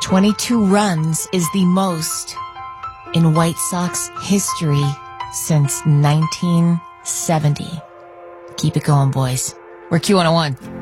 22 runs is the most in White Sox history since 1970. Keep it going, boys. We're Q101.